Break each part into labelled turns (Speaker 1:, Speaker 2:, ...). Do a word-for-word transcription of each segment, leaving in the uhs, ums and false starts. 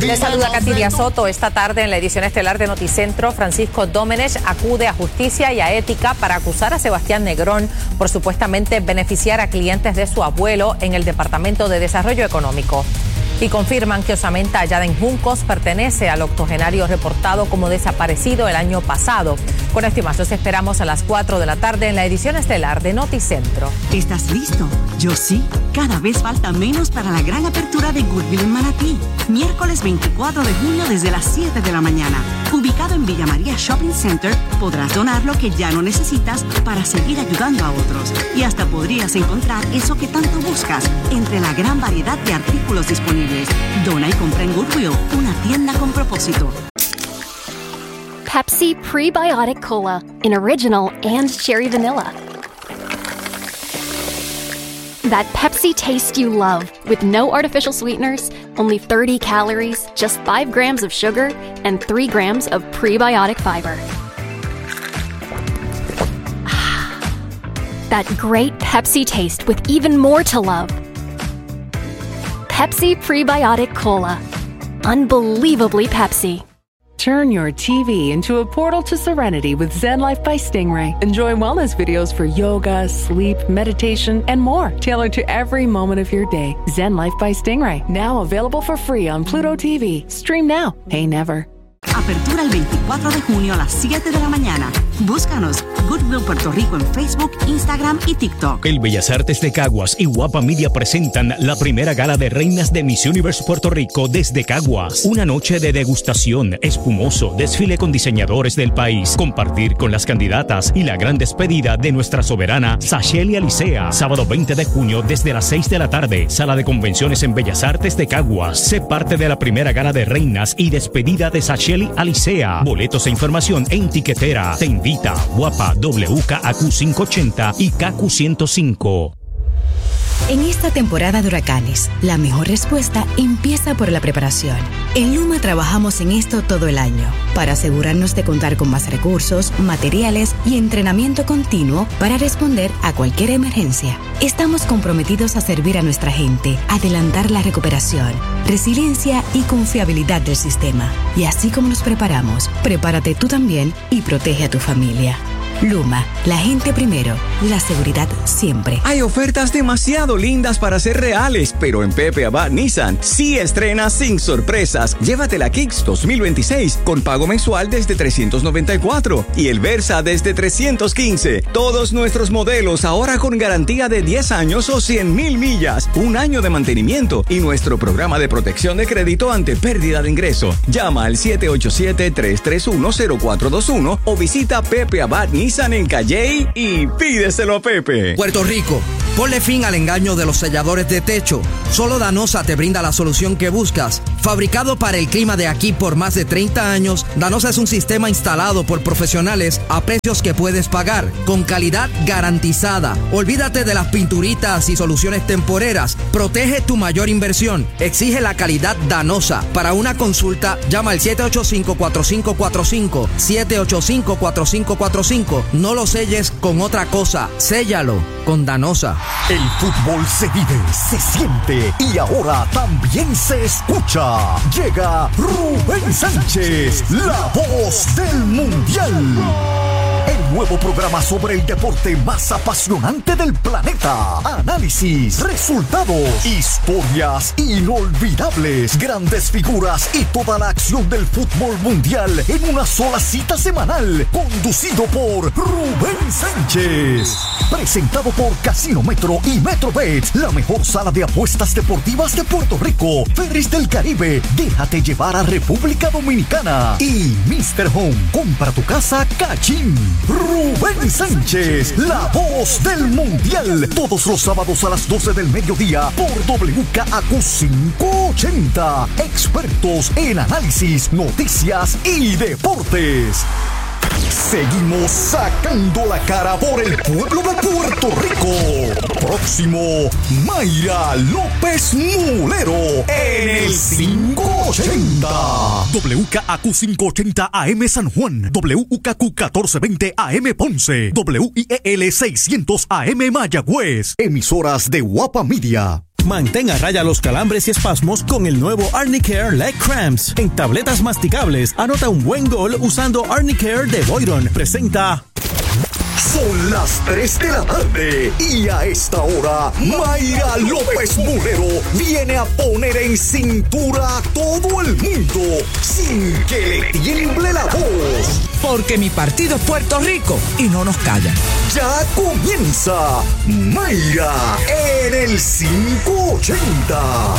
Speaker 1: Les saluda Katiria Soto. Esta tarde en la edición estelar de Noticentro, Francisco Domenech acude a Justicia y a Ética para acusar a Sebastián Negrón por supuestamente beneficiar a clientes de su abuelo en el Departamento de Desarrollo Económico. Y confirman que osamenta hallada en Juncos pertenece al octogenario reportado como desaparecido el año pasado. Con esto y más los esperamos a las cuatro de la tarde en la edición estelar de Noticentro.
Speaker 2: ¿Estás listo? Yo sí. Cada vez falta menos para la gran apertura de Goodwill en Manatí. Miércoles veinticuatro de junio desde las siete de la mañana. Ubicado en Villa María Shopping Center, podrás donar lo que ya no necesitas para seguir ayudando a otros. Y hasta podrías encontrar eso que tanto buscas entre la gran variedad de artículos disponibles. Dona y compra en Goodwill, una tienda con propósito.
Speaker 3: Pepsi Prebiotic Cola in original and cherry vanilla. That Pepsi taste you love with no artificial sweeteners, only thirty calories, just five grams of sugar, and three grams of prebiotic fiber. That great Pepsi taste with even more to love. Pepsi Prebiotic Cola. Unbelievably Pepsi.
Speaker 4: Turn your T V into a portal to serenity with Zen Life by Stingray. Enjoy wellness videos for yoga, sleep, meditation, and more, tailored to every moment of your day. Zen Life by Stingray, now available for free on Pluto T V. Stream now, pay never.
Speaker 2: Apertura el veinticuatro de junio a las siete de la mañana. Búscanos Goodwill Puerto Rico en Facebook, Instagram y TikTok.
Speaker 5: El Bellas Artes de Caguas y Guapa Media presentan la primera gala de reinas de Miss Universe Puerto Rico desde Caguas. Una noche de degustación, espumoso, desfile con diseñadores del país, compartir con las candidatas y la gran despedida de nuestra soberana Sasheli Alicea. Sábado veinte de junio desde las seis de la tarde. Sala de convenciones en Bellas Artes de Caguas. Sé parte de la primera gala de reinas y despedida de Sasheli Alicea. Boletos e información en tiquetera. Te invita Guapa, W K A Q quinientos ochenta y K Q ciento cinco.
Speaker 6: En esta temporada de huracanes, la mejor respuesta empieza por la preparación. En Luma trabajamos en esto todo el año, para asegurarnos de contar con más recursos, materiales y entrenamiento continuo para responder a cualquier emergencia. Estamos comprometidos a servir a nuestra gente, adelantar la recuperación, resiliencia y confiabilidad del sistema. Y así como nos preparamos, prepárate tú también y protege a tu familia. Luma, la gente primero, la seguridad siempre.
Speaker 7: Hay ofertas demasiado lindas para ser reales, pero en Pepe Abad Nissan sí estrenas sin sorpresas. Llévate la Kicks dos mil veintiséis con pago mensual desde trescientos noventa y cuatro y el Versa desde trescientos quince. Todos nuestros modelos ahora con garantía de diez años o cien mil millas, un año de mantenimiento y nuestro programa de protección de crédito ante pérdida de ingreso. Llama al siete ocho siete, tres tres uno, cero cuatro dos uno o visita Pepe Abad Nissan en Calley y pídeselo a Pepe.
Speaker 8: Puerto Rico, ponle fin al engaño de los selladores de techo. Solo Danosa te brinda la solución que buscas. Fabricado para el clima de aquí por más de treinta años, Danosa es un sistema instalado por profesionales a precios que puedes pagar, con calidad garantizada. Olvídate de las pinturitas y soluciones temporeras. Protege tu mayor inversión. Exige la calidad Danosa. Para una consulta, llama al siete ocho cinco, cuatro cinco cuatro cinco, siete ocho cinco, cuatro cinco cuatro cinco. No lo selles con otra cosa, séllalo con Danosa.
Speaker 9: El fútbol se vive, se siente y ahora también se escucha. Llega Rubén Sánchez, la voz del Mundial. El nuevo programa sobre el deporte más apasionante del planeta. Análisis, resultados, historias inolvidables, grandes figuras y toda la acción del fútbol mundial en una sola cita semanal. Conducido por Rubén Sánchez. Presentado por Casino Metro y Metrobet, la mejor sala de apuestas deportivas de Puerto Rico. Ferris del Caribe, déjate llevar a República Dominicana. Y mister Home, compra tu casa Cachín. Rubén Sánchez, la voz del Mundial. Todos los sábados a las doce del mediodía por W K A Q quinientos ochenta. Expertos en análisis, noticias y deportes. Seguimos sacando la cara por el pueblo de Puerto Rico. Próximo, Mayra López Mulero en el quinientos ochenta. W K A Q quinientos ochenta A M San Juan, W K Q catorce veinte A M Ponce, W I E L seiscientos A M Mayagüez. Emisoras de Guapa Media.
Speaker 10: Mantén a raya los calambres y espasmos con el nuevo Arnicare Leg Cramps. En tabletas masticables, anota un buen gol usando Arnicare de Boyron. Presenta...
Speaker 9: Son las tres de la tarde y a esta hora Mayra López Mulero viene a poner en cintura a todo el mundo sin que le tiemble la voz.
Speaker 11: Porque mi partido es Puerto Rico y no nos callan.
Speaker 9: Ya comienza Mayra en el quinientos ochenta.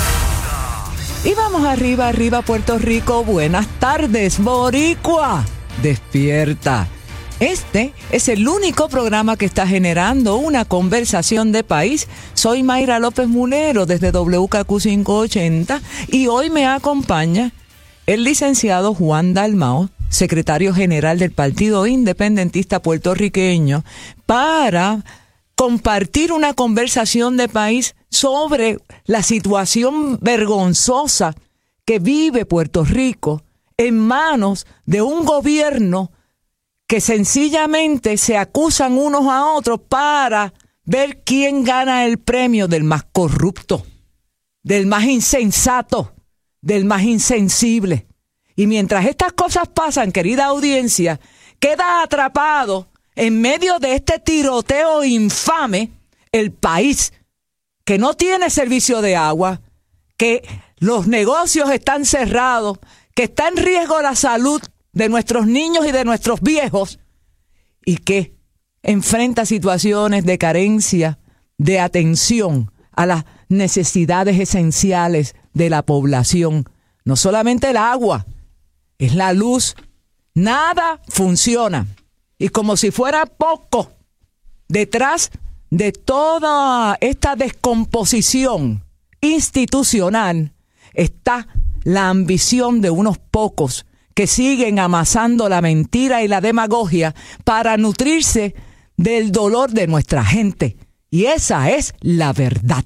Speaker 11: Y vamos arriba, arriba Puerto Rico. Buenas tardes, Boricua. Despierta. Este es el único programa que está generando una conversación de país. Soy Mayra López Mulero desde W K Q quinientos ochenta y hoy me acompaña el licenciado Juan Dalmau, secretario general del Partido Independentista Puertorriqueño, para compartir una conversación de país sobre la situación vergonzosa que vive Puerto Rico en manos de un gobierno que sencillamente se acusan unos a otros para ver quién gana el premio del más corrupto, del más insensato, del más insensible. Y mientras estas cosas pasan, querida audiencia, queda atrapado en medio de este tiroteo infame el país, que no tiene servicio de agua, que los negocios están cerrados, que está en riesgo la salud de nuestros niños y de nuestros viejos, y que enfrenta situaciones de carencia de atención a las necesidades esenciales de la población. No solamente el agua, es la luz. Nada funciona. Y como si fuera poco, detrás de toda esta descomposición institucional está la ambición de unos pocos que siguen amasando la mentira y la demagogia para nutrirse del dolor de nuestra gente. Y esa es la verdad.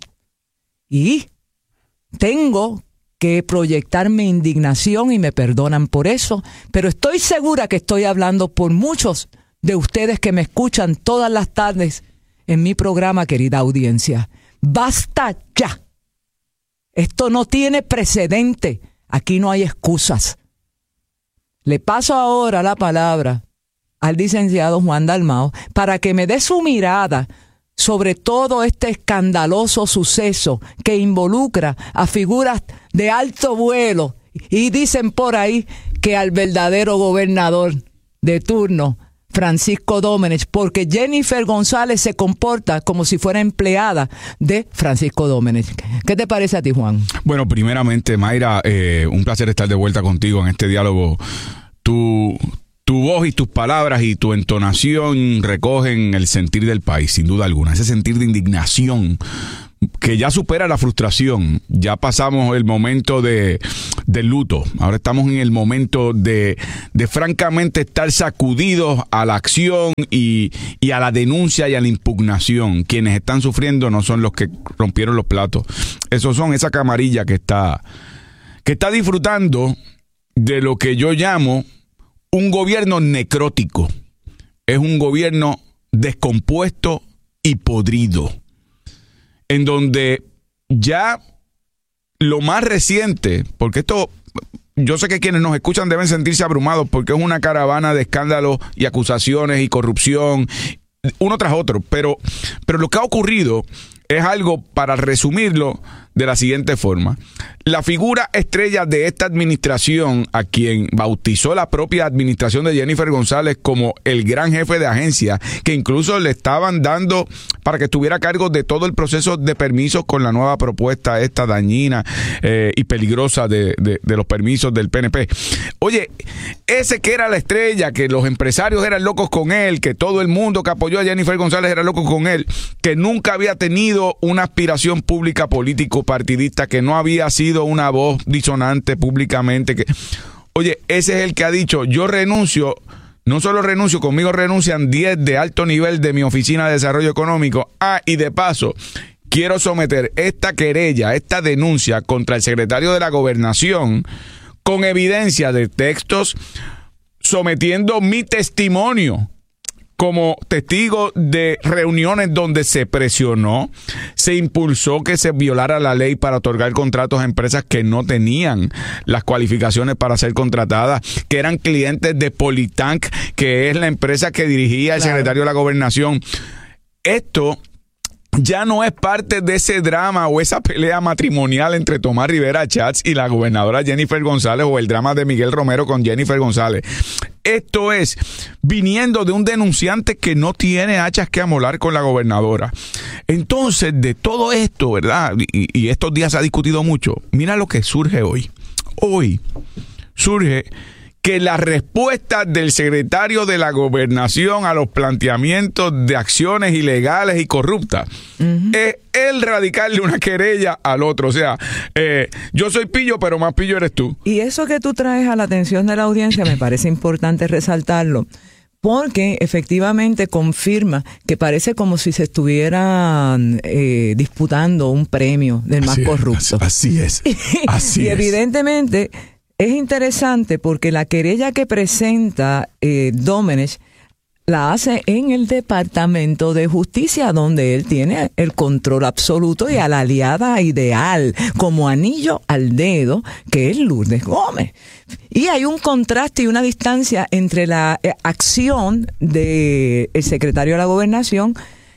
Speaker 11: Y tengo que proyectar mi indignación y me perdonan por eso, pero estoy segura que estoy hablando por muchos de ustedes que me escuchan todas las tardes en mi programa, querida audiencia. ¡Basta ya! Esto no tiene precedente. Aquí no hay excusas. Le paso ahora la palabra al licenciado Juan Dalmau para que me dé su mirada sobre todo este escandaloso suceso que involucra a figuras de alto vuelo. Y dicen por ahí que al verdadero gobernador de turno, Francisco Domenech, porque Jennifer González se comporta como si fuera empleada de Francisco Domenech. ¿Qué te parece a ti, Juan?
Speaker 12: Bueno, primeramente, Mayra, eh, un placer estar de vuelta contigo en este diálogo. Tu, tu voz y tus palabras y tu entonación recogen el sentir del país, sin duda alguna. Ese sentir de indignación que ya supera la frustración. Ya pasamos el momento de, de luto. Ahora estamos en el momento de, de francamente estar sacudidos a la acción y, y a la denuncia y a la impugnación. Quienes están sufriendo no son los que rompieron los platos. Esos son esa camarilla que está, que está disfrutando de lo que yo llamo un gobierno necrótico. Es un gobierno descompuesto y podrido, en donde ya lo más reciente, porque esto, yo sé que quienes nos escuchan deben sentirse abrumados porque es una caravana de escándalos y acusaciones y corrupción, uno tras otro, pero, pero lo que ha ocurrido es algo, para resumirlo, de la siguiente forma. La figura estrella de esta administración, a quien bautizó la propia administración de Jennifer González como el gran jefe de agencia, que incluso le estaban dando para que estuviera a cargo de todo el proceso de permisos con la nueva propuesta esta dañina eh, y peligrosa de, de, de los permisos del P N P. Oye, ese que era la estrella, que los empresarios eran locos con él, que todo el mundo que apoyó a Jennifer González era loco con él, que nunca había tenido una aspiración pública político partidista, que no había sido una voz disonante públicamente, que, oye, ese es el que ha dicho: yo renuncio, no solo renuncio, conmigo renuncian diez de alto nivel de mi oficina de desarrollo económico. Ah, y de paso, quiero someter esta querella, esta denuncia contra el secretario de la Gobernación con evidencia de textos, sometiendo mi testimonio. como testigo de reuniones donde se presionó, se impulsó que se violara la ley para otorgar contratos a empresas que no tenían las cualificaciones para ser contratadas, que eran clientes de Politank, que es la empresa que dirigía el claro. secretario de la Gobernación. Esto ya no es parte de ese drama o esa pelea matrimonial entre Tomás Rivera Chats y la gobernadora Jennifer González, o el drama de Miguel Romero con Jennifer González. Esto es viniendo de un denunciante que no tiene hachas que amolar con la gobernadora. Entonces, de todo esto, ¿verdad? Y, y estos días se ha discutido mucho. Mira lo que surge hoy. Hoy surge que la respuesta del secretario de la Gobernación a los planteamientos de acciones ilegales y corruptas uh-huh. es el radicarle una querella al otro. O sea, eh, yo soy pillo, pero más pillo eres tú.
Speaker 11: Y eso que tú traes a la atención de la audiencia me parece importante resaltarlo, porque efectivamente confirma que parece como si se estuvieran eh, disputando un premio del más
Speaker 12: así
Speaker 11: corrupto.
Speaker 12: Es, así es. Así
Speaker 11: y
Speaker 12: es.
Speaker 11: evidentemente es interesante porque la querella que presenta eh, Domenech la hace en el Departamento de Justicia, donde él tiene el control absoluto, y a la aliada ideal, como anillo al dedo, que es Lourdes Gómez. Y hay un contraste y una distancia entre la eh, acción del secretario de la Gobernación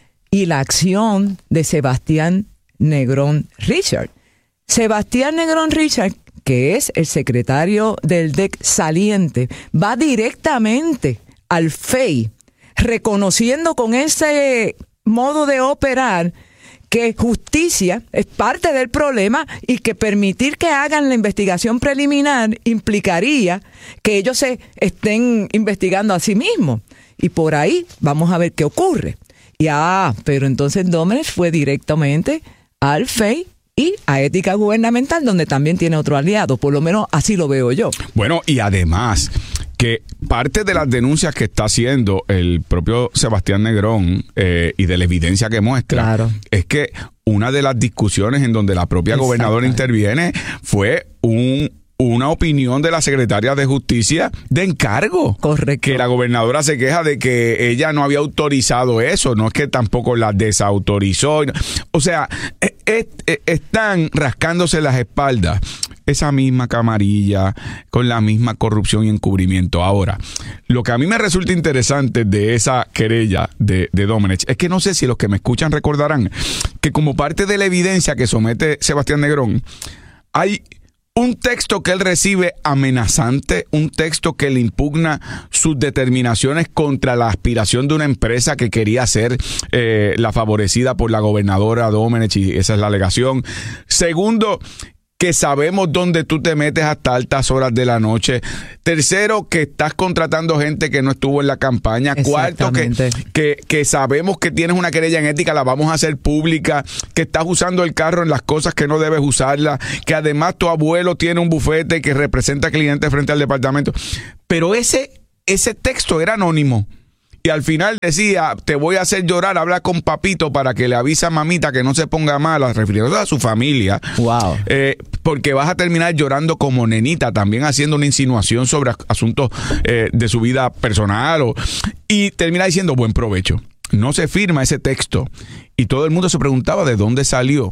Speaker 11: y la acción de Sebastián Negrón Richard. Sebastián Negrón Richard, que es el secretario del D E C saliente, va directamente al F E I, reconociendo con ese modo de operar que justicia es parte del problema y que permitir que hagan la investigación preliminar implicaría que ellos se estén investigando a sí mismos. Y por ahí vamos a ver qué ocurre. Y ah, pero entonces Domenech fue directamente al F E I y a Ética Gubernamental, donde también tiene otro aliado. Por lo menos así lo veo yo.
Speaker 12: Bueno, y además que parte de las denuncias que está haciendo el propio Sebastián Negrón eh, y de la evidencia que muestra, claro, es que una de las discusiones en donde la propia gobernadora interviene fue un una opinión de la secretaria de Justicia de encargo.
Speaker 11: Correcto.
Speaker 12: Que la gobernadora se queja de que ella no había autorizado eso, no es que tampoco la desautorizó. O sea, es, es, están rascándose las espaldas. Esa misma camarilla con la misma corrupción y encubrimiento. Ahora, lo que a mí me resulta interesante de esa querella de, de Domenech es que no sé si los que me escuchan recordarán que como parte de la evidencia que somete Sebastián Negrón, hay un texto que él recibe amenazante, un texto que le impugna sus determinaciones contra la aspiración de una empresa que quería ser eh, la favorecida por la gobernadora Domenech, y esa es la alegación. Segundo, que sabemos dónde tú te metes hasta altas horas de la noche. Tercero, que estás contratando gente que no estuvo en la campaña. Cuarto, que, que, que sabemos que tienes una querella en ética, la vamos a hacer pública, que estás usando el carro en las cosas que no debes usarla, que además tu abuelo tiene un bufete que representa clientes frente al departamento. Pero ese, ese texto era anónimo. Y al final decía, te voy a hacer llorar, habla con papito para que le avise a mamita que no se ponga mala, refiriéndose a su familia.
Speaker 11: Wow.
Speaker 12: Eh, porque vas a terminar llorando como nenita, también haciendo una insinuación sobre asuntos eh, de su vida personal. O, y termina diciendo, buen provecho. No se firma ese texto. Y todo el mundo se preguntaba de dónde salió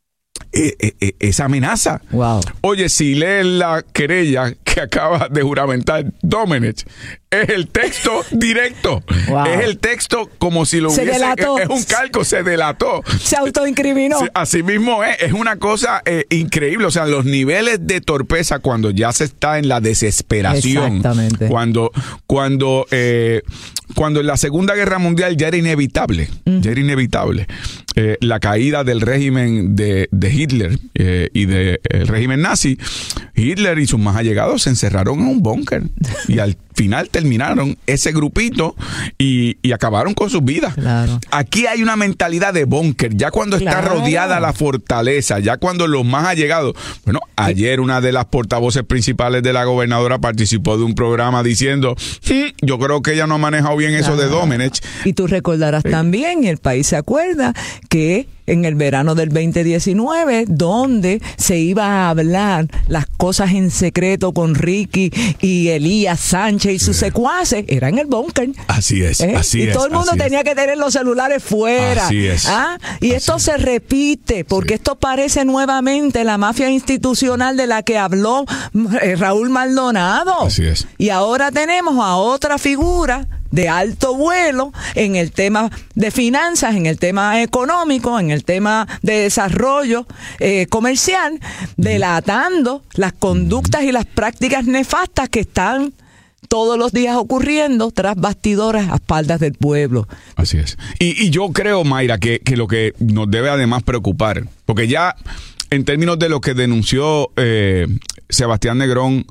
Speaker 12: Eh, eh, esa amenaza.
Speaker 11: Wow.
Speaker 12: Oye, si lees la querella que acaba de juramentar Domenech, es el texto directo. Wow. Es el texto como si lo
Speaker 11: se
Speaker 12: hubiese...
Speaker 11: Delató.
Speaker 12: Es, es un calco, se delató.
Speaker 11: Se autoincriminó.
Speaker 12: Sí, así mismo es. Es una cosa eh, increíble. O sea, los niveles de torpeza cuando ya se está en la desesperación.
Speaker 11: Exactamente.
Speaker 12: Cuando, cuando, eh, cuando en la Segunda Guerra Mundial ya era inevitable. Mm. Ya era inevitable. Eh, la caída del régimen de, de Hitler eh, y del de, régimen nazi. Hitler y sus más allegados se encerraron en un búnker y al final terminaron ese grupito y, y acabaron con sus vidas.
Speaker 11: Claro.
Speaker 12: Aquí hay una mentalidad de búnker, ya cuando está claro. rodeada la fortaleza, ya cuando los más allegados. Bueno, ayer una de las portavoces principales de la gobernadora participó de un programa diciendo, hm, yo creo que ella no ha manejado bien claro. eso de Domenech.
Speaker 11: Y tú recordarás sí. también, y el país se acuerda, que en el verano del veinte diecinueve, donde se iba a hablar las cosas en secreto con Ricky y Elías Sánchez Sánchez y sus
Speaker 12: Sí.
Speaker 11: secuaces eran en el búnker.
Speaker 12: Así es,
Speaker 11: ¿Eh?
Speaker 12: así
Speaker 11: y
Speaker 12: es.
Speaker 11: todo el mundo
Speaker 12: así
Speaker 11: tenía
Speaker 12: es.
Speaker 11: que tener los celulares fuera.
Speaker 12: Así es.
Speaker 11: ¿Ah? Y
Speaker 12: Así
Speaker 11: esto
Speaker 12: es.
Speaker 11: se repite, porque
Speaker 12: Sí.
Speaker 11: esto parece nuevamente la mafia institucional de la que habló eh, Raúl Maldonado.
Speaker 12: Así es.
Speaker 11: Y ahora tenemos a otra figura de alto vuelo en el tema de finanzas, en el tema económico, en el tema de desarrollo eh, comercial, delatando las conductas y las prácticas nefastas que están todos los días ocurriendo tras bastidores a espaldas del pueblo.
Speaker 12: Así es. Y, y yo creo, Mayra, que, que lo que nos debe además preocupar, porque ya en términos de lo que denunció eh, Sebastián Negrón,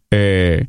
Speaker 12: eh,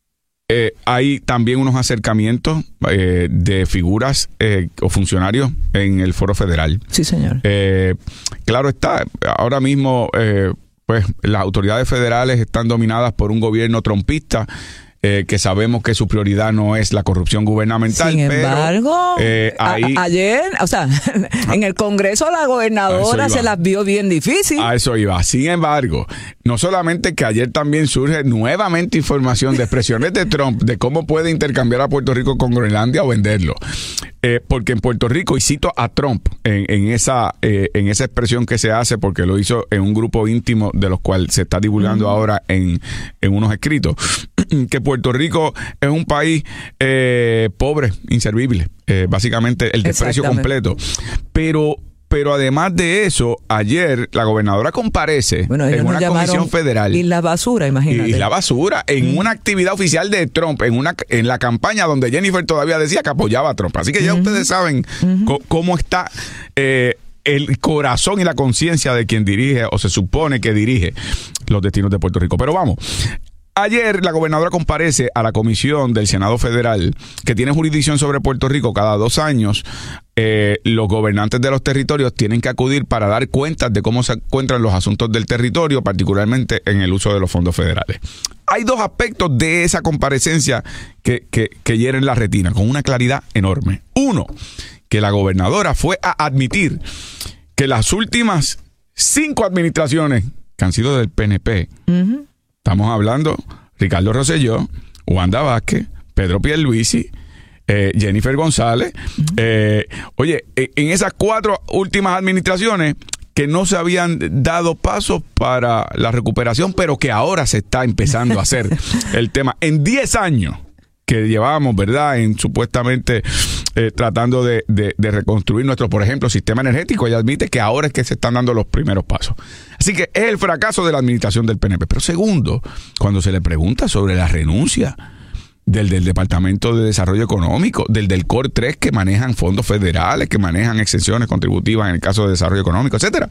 Speaker 12: eh, hay también unos acercamientos eh, de figuras eh, o funcionarios en el Foro Federal.
Speaker 11: Sí, señor.
Speaker 12: Eh, claro está, ahora mismo eh, pues las autoridades federales están dominadas por un gobierno trompista. Eh, que sabemos que su prioridad no es la corrupción gubernamental.
Speaker 11: Sin embargo,
Speaker 12: pero, eh, ahí,
Speaker 11: a, ayer, o sea, en el Congreso la gobernadora se las vio bien difícil.
Speaker 12: A eso iba. Sin embargo, no solamente que ayer también surge nuevamente información de expresiones de Trump de cómo puede intercambiar a Puerto Rico con Groenlandia o venderlo. Eh, porque en Puerto Rico, y cito a Trump en, en, esa, eh, en esa expresión que se hace, porque lo hizo en un grupo íntimo de los cuales se está divulgando uh-huh. ahora en, en unos escritos, que Puerto Rico es un país eh, pobre, inservible, eh, básicamente el desprecio completo. Pero pero además de eso, ayer la gobernadora comparece
Speaker 11: bueno,
Speaker 12: en una comisión federal.
Speaker 11: Y la basura, imagínate.
Speaker 12: Y la basura, en mm. una actividad oficial de Trump, en una en la campaña donde Jennifer todavía decía que apoyaba a Trump. Así que ya mm-hmm. ustedes saben mm-hmm. co- cómo está eh, el corazón y la conciencia de quien dirige o se supone que dirige los destinos de Puerto Rico. Pero vamos. Ayer la gobernadora comparece a la comisión del Senado Federal que tiene jurisdicción sobre Puerto Rico cada dos años. Eh, los gobernantes de los territorios tienen que acudir para dar cuentas de cómo se encuentran los asuntos del territorio, particularmente en el uso de los fondos federales. Hay dos aspectos de esa comparecencia que, que, que hieren la retina con una claridad enorme. Uno, que la gobernadora fue a admitir que las últimas cinco administraciones que han sido del P N P, uh-huh. estamos hablando Ricardo Rosselló, Wanda Vázquez, Pedro Pierluisi, eh, Jennifer González. Uh-huh. Eh, oye, en esas cuatro últimas administraciones que no se habían dado pasos para la recuperación, pero que ahora se está empezando a hacer el tema. En diez años que llevábamos, ¿verdad? En supuestamente eh, tratando de, de, de reconstruir nuestro, por ejemplo, sistema energético. Ella admite que ahora es que se están dando los primeros pasos. Así que es el fracaso de la administración del P N P. Pero segundo, cuando se le pregunta sobre la renuncia del, del Departamento de Desarrollo Económico, del del C O R tres que manejan fondos federales, que manejan exenciones contributivas en el caso de desarrollo económico, etcétera.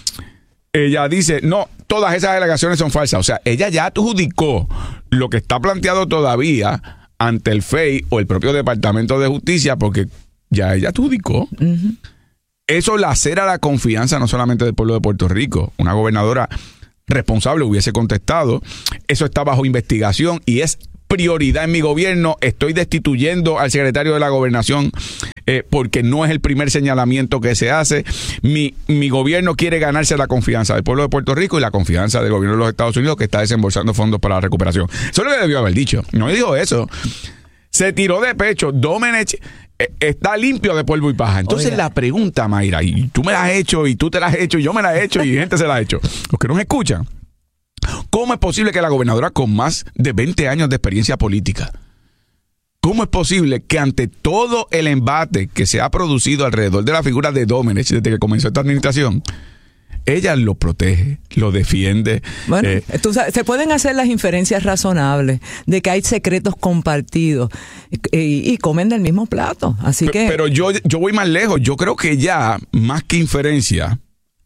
Speaker 12: Ella dice, no, todas esas alegaciones son falsas. O sea, ella ya adjudicó lo que está planteado todavía ante el F E I o el propio Departamento de Justicia, porque ya ella adjudicó. Uh-huh. Eso lacera la confianza no solamente del pueblo de Puerto Rico. Una gobernadora responsable hubiese contestado, eso está bajo investigación y es prioridad en mi gobierno, estoy destituyendo al secretario de la Gobernación eh, porque no es el primer señalamiento que se hace. Mi, mi gobierno quiere ganarse la confianza del pueblo de Puerto Rico y la confianza del gobierno de los Estados Unidos, que está desembolsando fondos para la recuperación. Eso es lo que debió haber dicho. No dijo eso. Se tiró de pecho. Domenech eh, está limpio de polvo y paja. Entonces Oiga. la pregunta, Mayra, y tú me la has hecho, y tú te la has hecho, y yo me la he hecho, y gente se la ha hecho. Los que no me escuchan. ¿Cómo es posible que la gobernadora con más de veinte años de experiencia política, cómo es posible que ante todo el embate que se ha producido alrededor de la figura de Domenech desde que comenzó esta administración, ella lo protege, lo defiende?
Speaker 11: Bueno,
Speaker 12: eh,
Speaker 11: tú sabes, se pueden hacer las inferencias razonables de que hay secretos compartidos y, y comen del mismo plato. Así que.
Speaker 12: Pero yo, yo voy más lejos. Yo creo que ya, más que inferencia,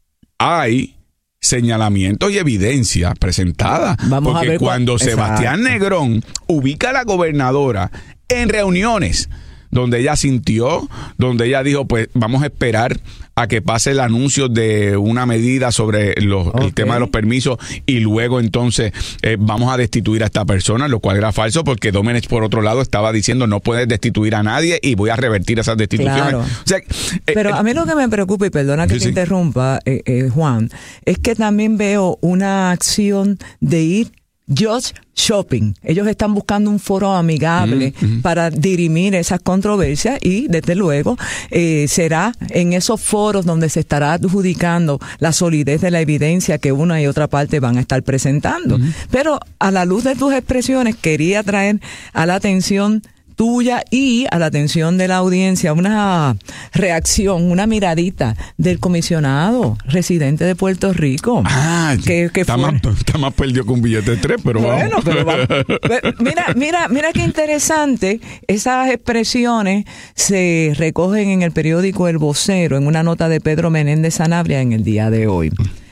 Speaker 12: hay señalamientos y evidencia presentada.
Speaker 11: Vamos
Speaker 12: porque
Speaker 11: a ver
Speaker 12: cuando
Speaker 11: cuál,
Speaker 12: Sebastián
Speaker 11: exacto.
Speaker 12: Negrón ubica a la gobernadora en reuniones donde ella sintió, donde ella dijo, pues vamos a esperar a que pase el anuncio de una medida sobre los, okay. el tema de los permisos y luego entonces eh, vamos a destituir a esta persona, lo cual era falso porque Domenech por otro lado estaba diciendo no puedes destituir a nadie y voy a revertir esas destituciones.
Speaker 11: Claro.
Speaker 12: O sea, eh,
Speaker 11: Pero a mí lo que me preocupa, y perdona que
Speaker 12: sí,
Speaker 11: te
Speaker 12: sí.
Speaker 11: interrumpa, eh, eh, Juan, es que también veo una acción de ir Just Shopping. Ellos están buscando un foro amigable mm, mm. para dirimir esas controversias y, desde luego, eh, será en esos foros donde se estará adjudicando la solidez de la evidencia que una y otra parte van a estar presentando. Mm. Pero a la luz de tus expresiones quería traer a la atención tuya y a la atención de la audiencia una reacción, una miradita del comisionado residente de Puerto Rico.
Speaker 12: Ah, que, que está, fue... más, está más perdido que un billete de tres, pero bueno, vamos. Pero vamos.
Speaker 11: Mira, mira, mira qué interesante. Esas expresiones se recogen en el periódico El Vocero, en una nota de Pedro Menéndez Sanabria en el día de hoy.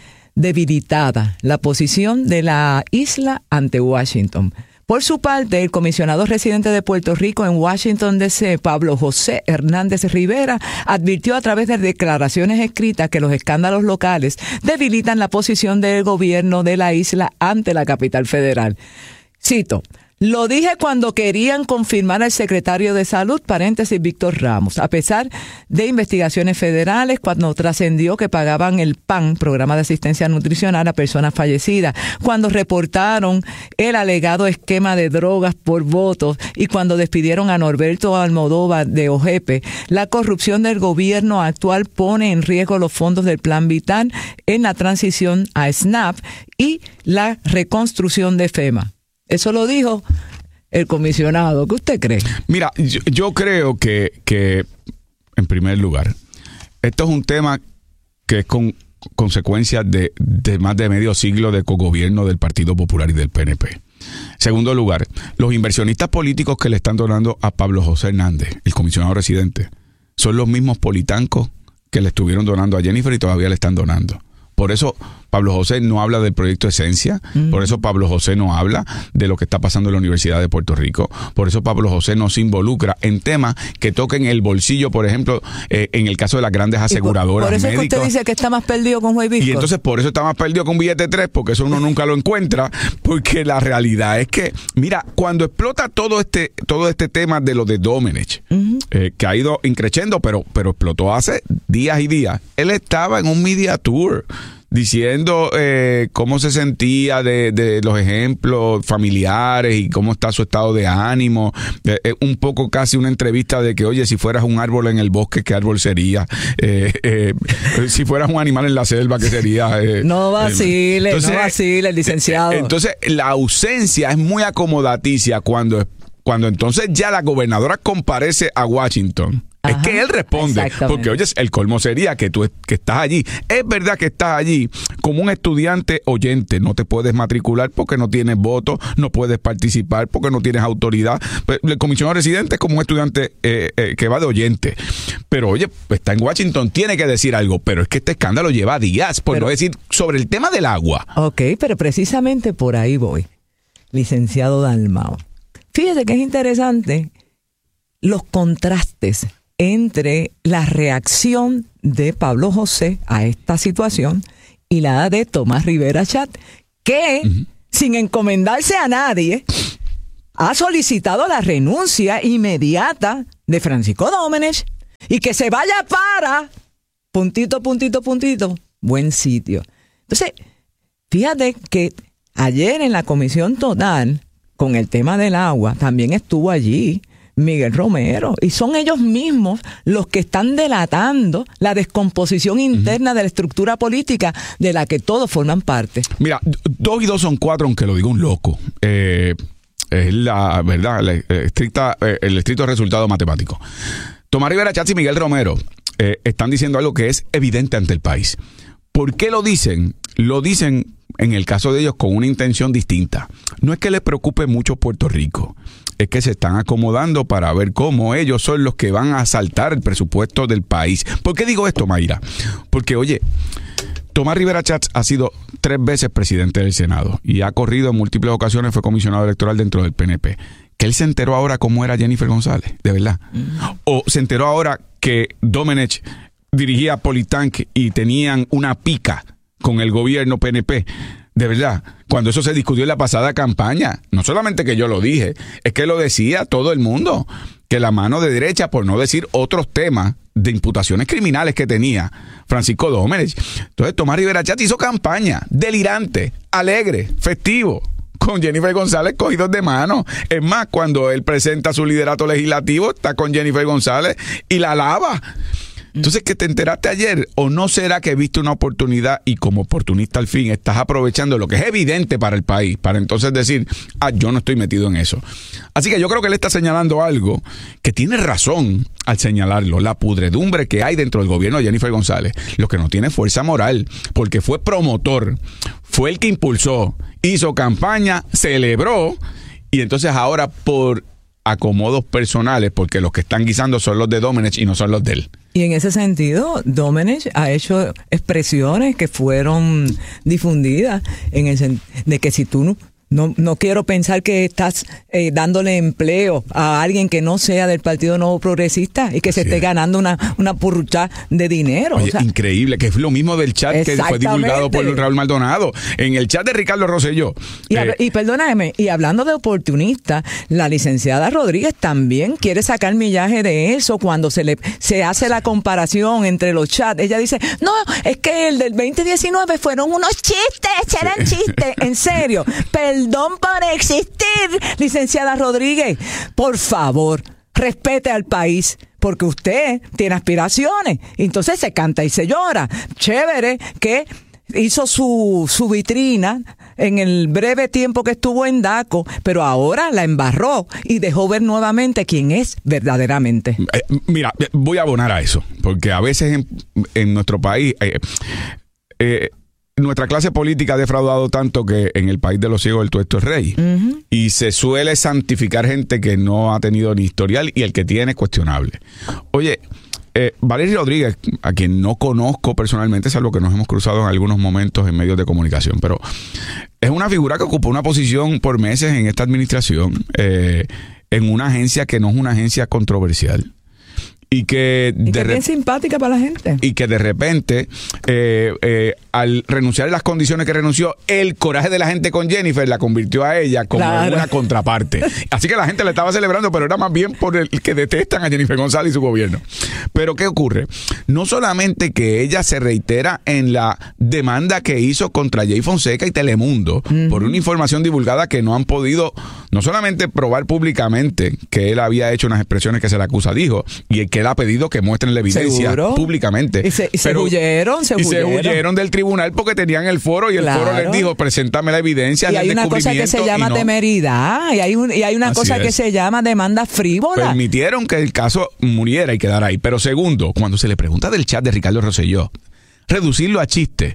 Speaker 11: Debilitada la posición de la isla ante Washington. Por su parte, el comisionado residente de Puerto Rico en Washington, D C, Pablo José Hernández Rivera, advirtió a través de declaraciones escritas que los escándalos locales debilitan la posición del gobierno de la isla ante la capital federal. Cito: lo dije cuando querían confirmar al secretario de Salud, paréntesis, Víctor Ramos, a pesar de investigaciones federales, cuando trascendió que pagaban el P A N, Programa de Asistencia Nutricional, a personas fallecidas, cuando reportaron el alegado esquema de drogas por votos y cuando despidieron a Norberto Almodóvar de O G P. La corrupción del gobierno actual pone en riesgo los fondos del Plan Vital en la transición a SNAP y la reconstrucción de FEMA. Eso lo dijo el comisionado. ¿Qué usted cree?
Speaker 12: Mira, yo, yo creo que, que, en primer lugar, esto es un tema que es con consecuencia de, de más de medio siglo de cogobierno del Partido Popular y del P N P. Segundo lugar, los inversionistas políticos que le están donando a Pablo José Hernández, el comisionado residente, son los mismos politancos que le estuvieron donando a Jennifer y todavía le están donando. Por eso Pablo José no habla del proyecto Esencia, mm. por eso Pablo José no habla de lo que está pasando en la Universidad de Puerto Rico, por eso Pablo José no se involucra en temas que toquen el bolsillo, por ejemplo, eh, en el caso de las grandes aseguradoras.
Speaker 11: Por, por eso
Speaker 12: médicos.
Speaker 11: Es que usted dice que está más perdido con Juez Visco.
Speaker 12: Y entonces por eso está más perdido con billete tres, porque eso uno nunca lo encuentra, porque la realidad es que, mira, cuando explota todo este todo este tema de lo de Domenech, uh-huh. eh, que ha ido increciendo, pero, pero explotó hace días y días, él estaba en un media tour diciendo eh, cómo se sentía de, de los ejemplos familiares y cómo está su estado de ánimo, eh, eh, un poco casi una entrevista de que, oye, si fueras un árbol en el bosque, ¿qué árbol sería? Eh, eh, si fueras un animal en la selva, ¿qué sería? Eh,
Speaker 11: no vacile, entonces, no vacile, licenciado.
Speaker 12: Eh, entonces, la ausencia es muy acomodaticia cuando, cuando entonces ya la gobernadora comparece a Washington. Ajá, es que él responde, porque oye, el colmo sería que tú que estás allí. Es verdad que estás allí como un estudiante oyente, no te puedes matricular porque no tienes voto, no puedes participar porque no tienes autoridad. El comisionado residente es como un estudiante eh, eh, que va de oyente. Pero oye, está en Washington, tiene que decir algo, pero es que este escándalo lleva días, por pero, no decir sobre el tema del agua.
Speaker 11: Ok, pero precisamente por ahí voy, licenciado Dalmau. Fíjate que es interesante los contrastes entre la reacción de Pablo José a esta situación y la de Tomás Rivera Chat, que uh-huh. sin encomendarse a nadie ha solicitado la renuncia inmediata de Francisco Domenech y que se vaya para puntito, puntito, puntito, buen sitio. Entonces, fíjate que ayer en la Comisión Total, con el tema del agua, también estuvo allí Miguel Romero, y son ellos mismos los que están delatando la descomposición interna uh-huh. de la estructura política de la que todos forman parte.
Speaker 12: Mira, dos y dos son cuatro, aunque lo diga un loco. Eh, es la verdad, la estricta, eh, el estricto resultado matemático. Tomás Rivera Chatz y Miguel Romero eh, están diciendo algo que es evidente ante el país. ¿Por qué lo dicen? Lo dicen en el caso de ellos con una intención distinta. No es que les preocupe mucho Puerto Rico, es que se están acomodando para ver cómo ellos son los que van a asaltar el presupuesto del país. ¿Por qué digo esto, Mayra? Porque, oye, Tomás Rivera Chatz ha sido tres veces presidente del Senado y ha corrido en múltiples ocasiones, fue comisionado electoral dentro del P N P. Que él se enteró ahora cómo era Jennifer González, de verdad. O se enteró ahora que Domenech dirigía Politank y tenían una pica con el gobierno P N P. De verdad, cuando eso se discutió en la pasada campaña, no solamente que yo lo dije, es que lo decía todo el mundo, que la mano de derecha, por no decir otros temas de imputaciones criminales que tenía Francisco Domenech. Entonces Tomás Rivera Chatz hizo campaña delirante, alegre, festivo, con Jennifer González cogidos de mano. Es más, cuando él presenta su liderato legislativo, está con Jennifer González y la alaba. Entonces, ¿que te enteraste ayer? ¿O no será que viste una oportunidad y como oportunista al fin estás aprovechando lo que es evidente para el país para entonces decir, ah, yo no estoy metido en eso? Así que yo creo que él está señalando algo que tiene razón al señalarlo, la pudredumbre que hay dentro del gobierno de Jennifer González, lo que no tiene fuerza moral, porque fue promotor, fue el que impulsó, hizo campaña, celebró, y entonces ahora por acomodos personales, porque los que están guisando son los de Domenech y no son los de él.
Speaker 11: Y en ese sentido, Domenech ha hecho expresiones que fueron difundidas en el sen- de que si tú no, no, no quiero pensar que estás eh, dándole empleo a alguien que no sea del Partido Nuevo Progresista y que se
Speaker 12: Así
Speaker 11: esté
Speaker 12: es.
Speaker 11: ganando una, una purrucha de dinero.
Speaker 12: Oye,
Speaker 11: o sea,
Speaker 12: increíble, que es lo mismo del chat que fue divulgado por Raúl Maldonado. En el chat de Ricardo Rosselló.
Speaker 11: Y,
Speaker 12: eh,
Speaker 11: y perdóname, y hablando de oportunista, la licenciada Rodríguez también quiere sacar millaje de eso cuando se le se hace la comparación entre los chats. Ella dice, no, es que el del veinte diecinueve fueron unos chistes, eran chistes. En serio, perdón por existir, licenciada Rodríguez. Por favor, respete al país, porque usted tiene aspiraciones. Entonces se canta y se llora. Chévere que hizo su, su vitrina en el breve tiempo que estuvo en DACO, pero ahora la embarró y dejó ver nuevamente quién es verdaderamente.
Speaker 12: eh, mira, voy a abonar a eso, porque a veces en, en nuestro país... Eh, eh, nuestra clase política ha defraudado tanto que en el país de los ciegos el tuesto es rey. Uh-huh. Y se suele santificar gente que no ha tenido ni historial y el que tiene es cuestionable. Oye, eh, Valeria Rodríguez, a quien no conozco personalmente, salvo que nos hemos cruzado en algunos momentos en medios de comunicación, pero es una figura que ocupó una posición por meses en esta administración, eh, en una agencia que no es una agencia controversial. Y que,
Speaker 11: y que
Speaker 12: de
Speaker 11: es bien simpática para la gente.
Speaker 12: Y que de repente, eh, eh, al renunciar a las condiciones que renunció, el coraje de la gente con Jennifer la convirtió a ella como claro. una contraparte. Así que la gente la estaba celebrando, pero era más bien por el que detestan a Jennifer González y su gobierno. Pero ¿qué ocurre? No solamente que ella se reitera en la demanda que hizo contra Jay Fonseca y Telemundo uh-huh. por una información divulgada que no han podido no solamente probar públicamente que él había hecho unas expresiones que se le acusa, dijo, y el que él ha pedido que muestren la evidencia ¿Seguro? públicamente.
Speaker 11: Y se, y se
Speaker 12: Pero,
Speaker 11: huyeron, se
Speaker 12: y
Speaker 11: huyeron.
Speaker 12: se huyeron del tribunal porque tenían el foro y el claro. foro les dijo, preséntame la evidencia.
Speaker 11: Y hay una cosa que se llama no. temeridad y hay, un, y hay una Así cosa es. que se llama demanda frívola.
Speaker 12: Permitieron que el caso muriera y quedara ahí. Pero segundo, cuando se le pregunta del chat de Ricardo Rosselló, reducirlo a chiste.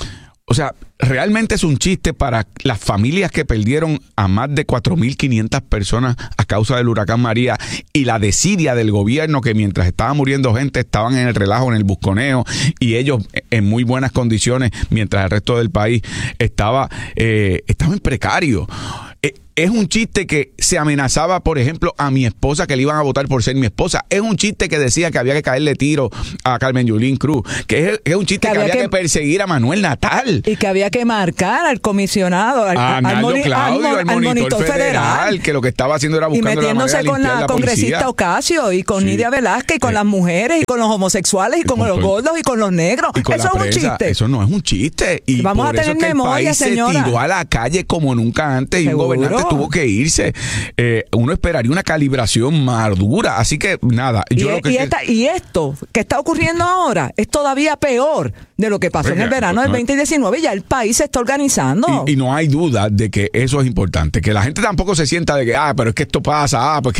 Speaker 12: O sea, realmente es un chiste para las familias que perdieron a más de cuatro mil quinientas personas a causa del huracán María y la desidia del gobierno que mientras estaba muriendo gente estaban en el relajo, en el busconeo y ellos en muy buenas condiciones mientras el resto del país estaba, eh, estaba en precario. Eh, Es un chiste que se amenazaba, por ejemplo, a mi esposa, que le iban a votar por ser mi esposa. Es un chiste que decía que había que caerle tiro a Carmen Yulín Cruz. Que es, es un chiste que, que había que, que perseguir a Manuel Natal.
Speaker 11: Y que había que marcar al comisionado, al,
Speaker 12: a
Speaker 11: al,
Speaker 12: moni, Claudio, al, al, monitor, monitor federal, federal, que lo que estaba haciendo era buscando
Speaker 11: y metiéndose
Speaker 12: la
Speaker 11: con la, la congresista Ocasio y con sí. Nidia Velázquez y con eh. las mujeres y con los homosexuales y, y con, con los gordos y con los negros.
Speaker 12: Con eso es
Speaker 11: prensa. un chiste.
Speaker 12: Eso no es un chiste. Y
Speaker 11: vamos
Speaker 12: por
Speaker 11: a tener
Speaker 12: eso
Speaker 11: memoria,
Speaker 12: el país
Speaker 11: señora.
Speaker 12: Se tiró a la calle como nunca antes y un gobernante tuvo que irse. Eh, uno esperaría una calibración más dura. Así que nada. Yo
Speaker 11: y,
Speaker 12: lo que
Speaker 11: y, esta, y esto que está ocurriendo ahora es todavía peor de lo que pasó Venga, en el verano del veinte diecinueve. Ya el país se está organizando.
Speaker 12: Y, y no hay duda de que eso es importante. Que la gente tampoco se sienta de que, ah, pero es que esto pasa, ah, pues